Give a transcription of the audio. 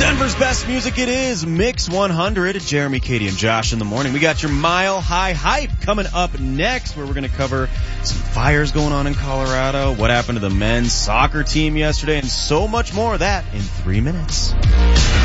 Denver's best music, it is Mix 100. Jeremy, Katie, and Josh in the morning. We got your Mile High Hype coming up next, where we're going to cover some fires going on in Colorado, what happened to the men's soccer team yesterday, and so much more of that in 3 minutes.